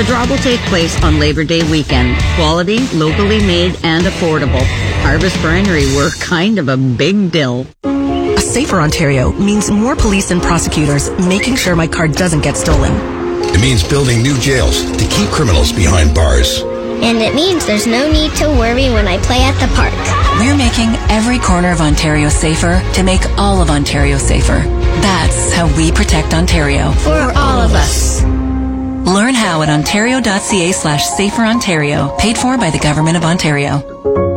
The draw will take place on Labor Day weekend. Quality, locally made, and affordable. Harvest Brinery, we're kind of a big deal. A safer Ontario means more police and prosecutors making sure my car doesn't get stolen. It means building new jails to keep criminals behind bars. And it means there's no need to worry when I play at the park. We're making every corner of Ontario safer to make all of Ontario safer. That's how we protect Ontario. For all of us. Learn how at ontario.ca/saferontario, paid for by the Government of Ontario.